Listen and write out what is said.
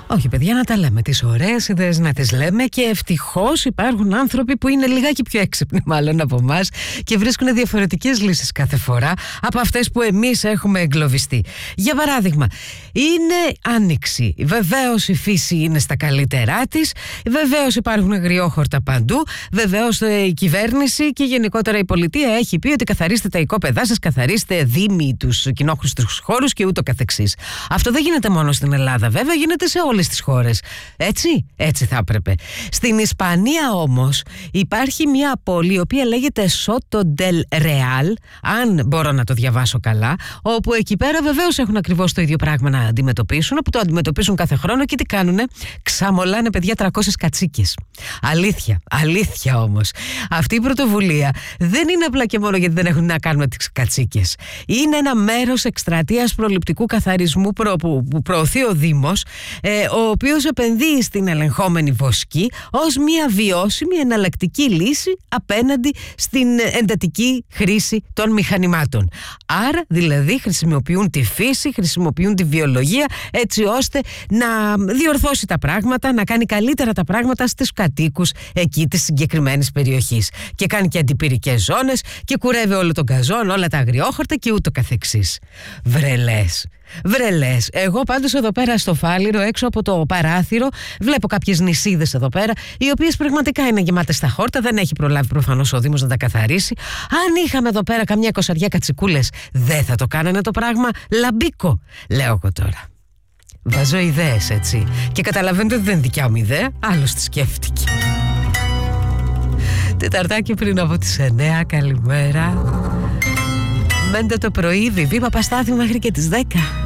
Όχι, παιδιά, να τα λέμε τις ωραίες ιδέες, να τις λέμε, και ευτυχώς υπάρχουν άνθρωποι που είναι λιγάκι πιο έξυπνοι μάλλον από εμάς και βρίσκουν διαφορετικές λύσεις κάθε φορά από αυτές που εμείς έχουμε εγκλωβιστεί. Για παράδειγμα, είναι άνοιξη. Βεβαίως η φύση είναι στα καλύτερά της, βεβαίως υπάρχουν αγριόχορτα παντού, βεβαίως η κυβέρνηση και γενικότερα η πολιτεία έχει πει ότι καθαρίστε τα οικόπεδά σας, καθαρίστε δήμοι τους κοινόχρηστους χώρους και ούτω καθεξής. Αυτό δεν γίνεται μόνο στην Ελλάδα, βέβαια, γίνεται σε όλες τις χώρες. Έτσι θα έπρεπε. Στην Ισπανία όμως υπάρχει μια πόλη η οποία λέγεται Soto del Real, αν μπορώ να το διαβάσω καλά, όπου εκεί πέρα βεβαίως έχουν ακριβώς το ίδιο πράγμα να αντιμετωπίσουν, που το αντιμετωπίσουν κάθε χρόνο και τι κάνουνε? Ξαμολάνε, παιδιά, 300 κατσίκες. Αλήθεια όμως. Αυτή η πρωτοβουλία δεν είναι απλά και μόνο γιατί δεν έχουν να κάνουν τις κατσίκες. Είναι ένα μέρος εκστρατείας προληπτικού καθαρισμού που προωθεί ο Δήμος, ο οποίος επενδύει στην ελεγχόμενη βοσκή ως μια βιώσιμη εναλλακτική λύση απέναντι στην εντατική χρήση των μηχανημάτων. Άρα δηλαδή χρησιμοποιούν τη φύση, χρησιμοποιούν τη βιολογία, έτσι ώστε να διορθώσει τα πράγματα, να κάνει καλύτερα τα πράγματα στους κατοίκους εκεί της συγκεκριμένης περιοχής. Και κάνει και αντιπυρικές ζώνες και κουρεύει όλο τον καζόν, όλα τα αγριόχορτα και ούτω καθεξής. Βρελές. Εγώ πάντως εδώ πέρα στο Φάληρο, έξω από το παράθυρο, βλέπω κάποιες νησίδες εδώ πέρα, οι οποίες πραγματικά είναι γεμάτες στα χόρτα. Δεν έχει προλάβει προφανώς ο Δήμος να τα καθαρίσει. Αν είχαμε εδώ πέρα καμιά 20 κατσικούλες, δεν θα το κάνανε το πράγμα λαμπίκο? Λέω εγώ τώρα. Βάζω ιδέες, έτσι. Και καταλαβαίνετε ότι δεν είναι δικιά μου ιδέα, άλλος τη σκέφτηκε. Τεταρτάκι πριν από τις 9, καλημέρα. Μέντε το πρωί, Βιβί Παπαστάθη μέχρι και τις 10.